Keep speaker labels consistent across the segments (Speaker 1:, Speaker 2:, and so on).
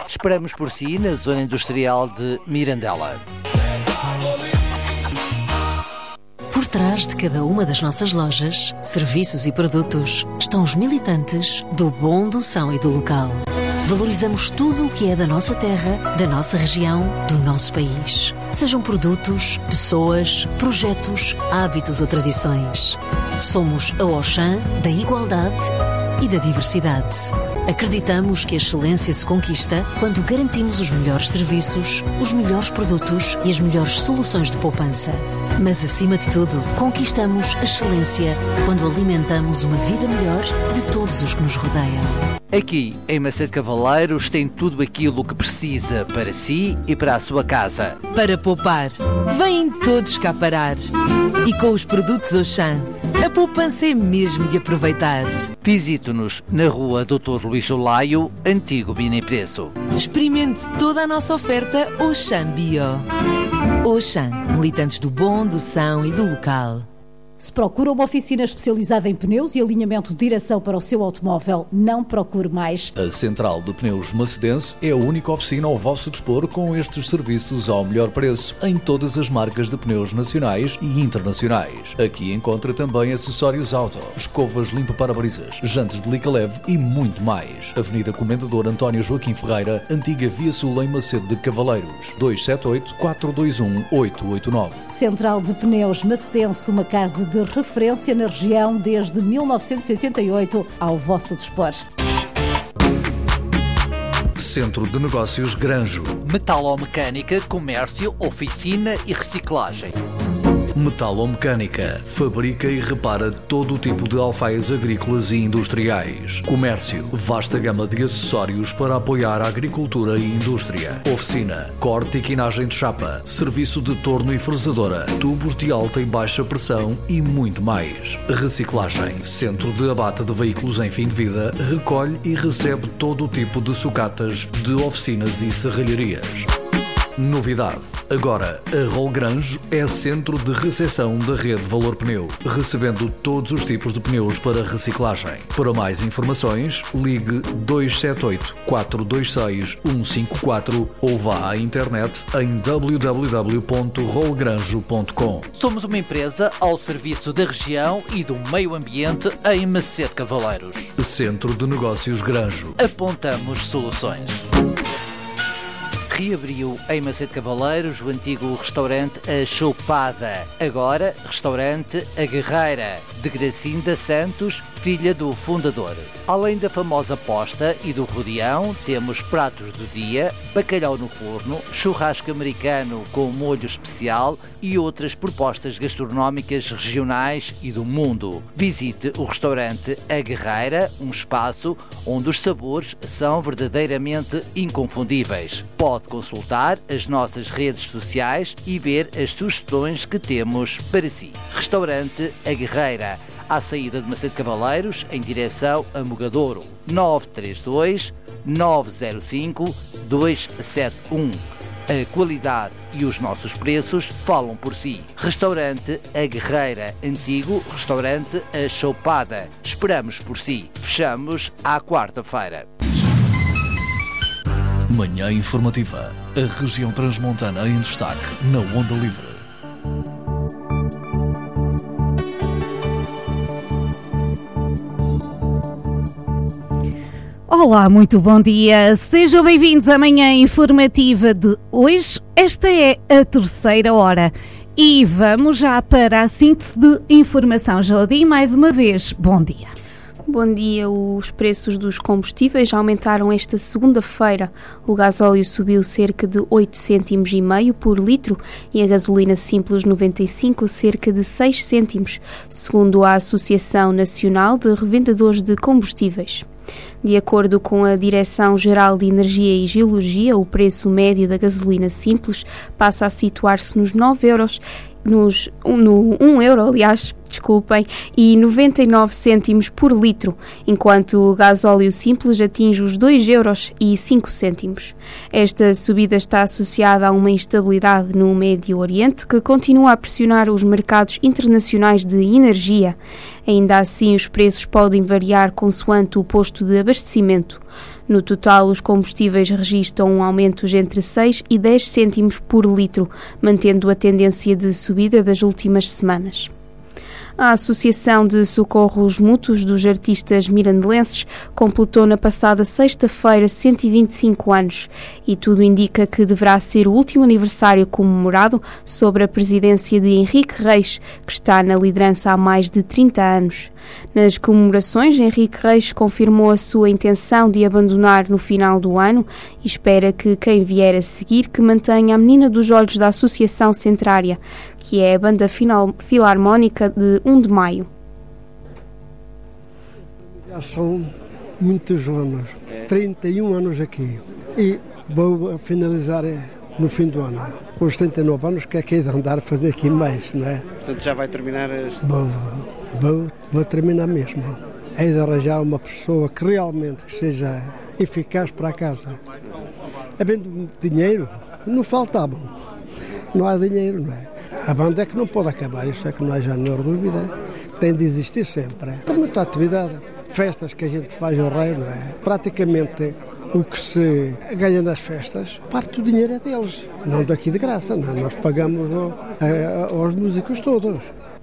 Speaker 1: Esperamos por si na zona industrial de Mirandela.
Speaker 2: Por trás de cada uma das nossas lojas, serviços e produtos estão os militantes do bom, do são e do local. Valorizamos tudo o que é da nossa terra, da nossa região, do nosso país. Sejam produtos, pessoas, projetos, hábitos ou tradições. Somos a Auchan da igualdade e da diversidade. Acreditamos que a excelência se conquista quando garantimos os melhores serviços, os melhores produtos e as melhores soluções de poupança. Mas, acima de tudo, conquistamos a excelência quando alimentamos uma vida melhor de todos os que nos rodeiam.
Speaker 1: Aqui, em Macedo Cavaleiros, tem tudo aquilo que precisa para si e para a sua casa.
Speaker 3: Para poupar, vêm todos cá parar. E com os produtos Auchan, a poupança é mesmo de aproveitar.
Speaker 1: Visite-nos na rua Dr. Luís Olaio, antigo Bina e Preço.
Speaker 3: Experimente toda a nossa oferta Auchan Bio. Auchan, militantes do bom, do são e do local.
Speaker 4: Se procura uma oficina especializada em pneus e alinhamento de direção para o seu automóvel, não procure mais.
Speaker 5: A Central de Pneus Macedense é a única oficina ao vosso dispor com estes serviços ao melhor preço em todas as marcas de pneus nacionais e internacionais. Aqui encontra também acessórios auto, escovas limpa-parabrisas, jantes de lica leve e muito mais. Avenida Comendador António Joaquim Ferreira, antiga Via Sul em Macedo de Cavaleiros, 278-421-889.
Speaker 4: Central de Pneus Macedense, uma casa de referência na região desde 1988, ao vosso dispor.
Speaker 5: Centro de Negócios Granjo.
Speaker 1: Metalomecânica, comércio, oficina e reciclagem.
Speaker 5: Metalomecânica. Fabrica e repara todo o tipo de alfaias agrícolas e industriais. Comércio. Vasta gama de acessórios para apoiar a agricultura e indústria. Oficina. Corte e quinagem de chapa. Serviço de torno e fresadora. Tubos de alta e baixa pressão e muito mais. Reciclagem. Centro de abate de veículos em fim de vida. Recolhe e recebe todo o tipo de sucatas de oficinas e serralharias. Novidade. Agora, a Rol Granjo é centro de recepção da rede Valor Pneu, recebendo todos os tipos de pneus para reciclagem. Para mais informações, ligue 278-426-154 ou vá à internet em www.rolgranjo.com.
Speaker 1: Somos uma empresa ao serviço da região e do meio ambiente em Macedo Cavaleiros.
Speaker 5: Centro de Negócios Granjo.
Speaker 1: Apontamos soluções. Reabriu em Macedo Cavaleiros o antigo restaurante A Choupada, agora restaurante A Guerreira, de Gracinda Santos, filha do fundador. Além da famosa posta e do rodeão, temos pratos do dia, bacalhau no forno, churrasco americano com molho especial e outras propostas gastronómicas regionais e do mundo. Visite o restaurante A Guerreira, um espaço onde os sabores são verdadeiramente inconfundíveis. Pode consultar as nossas redes sociais e ver as sugestões que temos para si. Restaurante A Guerreira, à saída de Macedo Cavaleiros, em direção a Mogadouro. 932-905-271. A qualidade e os nossos preços falam por si. Restaurante A Guerreira, antigo restaurante A Choupada. Esperamos por si. Fechamos à quarta-feira.
Speaker 5: Manhã informativa. A região transmontana em destaque na Onda Livre.
Speaker 6: Olá, muito bom dia. Sejam bem-vindos à manhã informativa de hoje. Esta é a terceira hora. E vamos já para a síntese de informação. Jodim, mais uma vez, bom dia.
Speaker 7: Bom dia. Os preços dos combustíveis aumentaram esta segunda-feira. O gasóleo subiu cerca de 8 cêntimos e meio por litro e a gasolina simples 95 cerca de 6 cêntimos, segundo a Associação Nacional de Revendedores de Combustíveis. De acordo com a Direção-Geral de Energia e Geologia, o preço médio da gasolina simples passa a situar-se nos 9 euros, no 1 euro, e 99 cêntimos por litro, enquanto o gasóleo simples atinge os 2 euros e 5 cêntimos. Esta subida está associada a uma instabilidade no Médio Oriente que continua a pressionar os mercados internacionais de energia. Ainda assim, os preços podem variar consoante o posto de abastecimento. No total, os combustíveis registram aumentos entre 6 e 10 cêntimos por litro, mantendo a tendência de subida das últimas semanas. A Associação de Socorros Mútuos dos Artistas Mirandelenses completou na passada sexta-feira 125 anos e tudo indica que deverá ser o último aniversário comemorado sob a presidência de Henrique Reis, que está na liderança há mais de 30 anos. Nas comemorações, Henrique Reis confirmou a sua intenção de abandonar no final do ano e espera que quem vier a seguir que mantenha a menina dos olhos da Associação Centrária, que é a Banda Filarmónica de 1 de Maio.
Speaker 8: Já são muitos anos, 31 anos aqui, e vou finalizar no fim do ano. Com os 39 anos, que é que é de andar a fazer aqui mais, não é?
Speaker 9: Portanto, já vai terminar as...
Speaker 8: Vou terminar mesmo. É de arranjar uma pessoa que realmente seja eficaz para a casa. Havendo dinheiro, não faltava. Não há dinheiro, não é? A banda é que não pode acabar, isso é que não há já a menor dúvida. Tem de existir sempre. Tem muita atividade. Festas que a gente faz ao rei, não é? Praticamente o que se ganha nas festas, parte do dinheiro é deles. Não daqui de graça, não é? Nós pagamos aos músicos todos.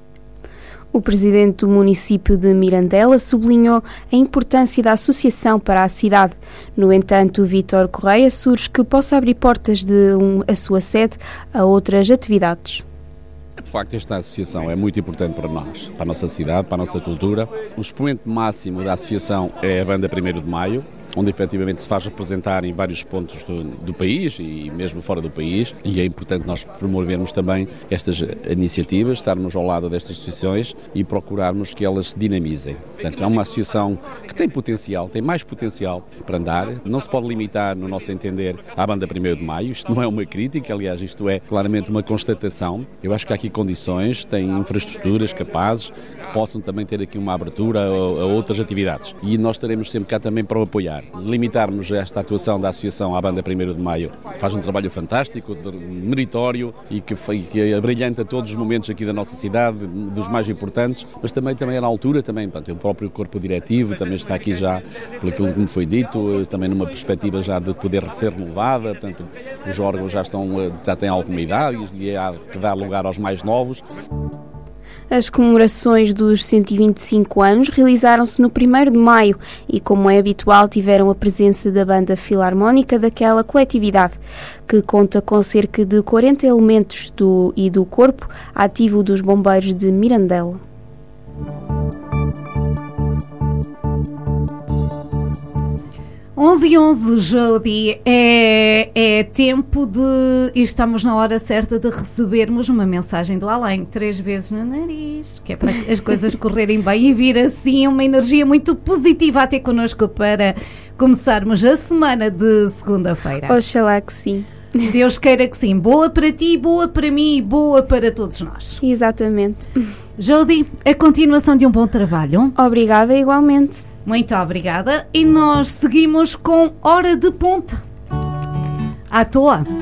Speaker 7: O presidente do município de Mirandela sublinhou a importância da associação para a cidade. No entanto, Vítor Correia surge que possa abrir portas de a sua sede a outras atividades.
Speaker 10: De facto, esta associação é muito importante para nós, para a nossa cidade, para a nossa cultura. O expoente máximo da associação é a Banda 1º de Maio, onde efetivamente se faz representar em vários pontos do país e mesmo fora do país, e é importante nós promovermos também estas iniciativas, estarmos ao lado destas associações e procurarmos que elas se dinamizem. Portanto, é uma associação que tem potencial, tem mais potencial para andar, não se pode limitar, no nosso entender, à Banda 1º de Maio, isto não é uma crítica, aliás, isto é claramente uma constatação. Eu acho que há aqui condições, tem infraestruturas capazes, que possam também ter aqui uma abertura a outras atividades, e nós estaremos sempre cá também para o apoiar. Limitarmos esta atuação da Associação à Banda 1º de Maio faz um trabalho fantástico, meritório e que abrilhanta todos os momentos aqui da nossa cidade, dos mais importantes, mas também é na altura, também, portanto, o próprio corpo diretivo também está aqui já, por aquilo que me foi dito, também numa perspectiva já de poder ser renovada, portanto, os órgãos já têm alguma idade e há que dar lugar aos mais novos.
Speaker 7: As comemorações dos 125 anos realizaram-se no 1º de maio e, como é habitual, tiveram a presença da Banda Filarmónica daquela coletividade, que conta com cerca de 40 elementos do Corpo Ativo dos Bombeiros de Mirandela.
Speaker 6: Onze e 11, Jody, é tempo de... E estamos na hora certa de recebermos uma mensagem do além, 3 vezes no nariz, que é para as coisas correrem bem e vir assim uma energia muito positiva até connosco para começarmos a semana de segunda-feira.
Speaker 7: Oxalá que sim.
Speaker 6: Deus queira que sim. Boa para ti, boa para mim e boa para todos nós.
Speaker 7: Exatamente.
Speaker 6: Jody, a continuação de um bom trabalho.
Speaker 7: Obrigada, igualmente.
Speaker 6: Muito obrigada. E nós seguimos com Hora de Ponta. À toa.